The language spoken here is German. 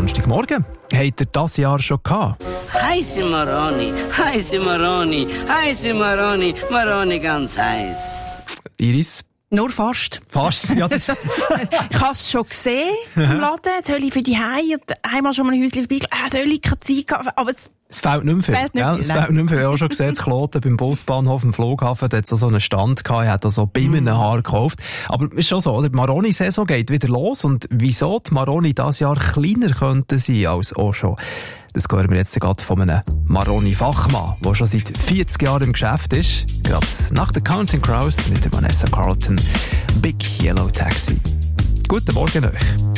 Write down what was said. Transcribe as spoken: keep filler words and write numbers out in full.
Donnerstagmorgen. Habt ihr das Jahr schon gehabt? Heiße Maroni, heiße Maroni, heiße Maroni, Maroni ganz heiß. Iris? Nur fast. Fast? Ja, das Ich habe es schon gesehen im Laden. Soll ich für die Hause und einmal schon mal ein Häuschen vorbei. Ah, soll ich keine Zeit haben? Aber es Es fehlt nicht mehr viel. Fehlt nicht Ja, viel, es nein. fehlt nicht mehr viel. Ich habe auch schon gesehen, zu Kloten beim Busbahnhof im Flughafen, da hat es so einen Stand gehabt, er hat so bimmende Haar gekauft. Aber es ist schon so, oder? Die Maroni-Saison geht wieder los und wieso die Maroni dieses Jahr kleiner könnten sein als auch schon. Das hören wir jetzt gerade von einem Maroni-Fachmann, der schon seit vierzig Jahren im Geschäft ist. Gerade nach der Counting Crows mit der Vanessa Carlton. Big Yellow Taxi. Guten Morgen euch.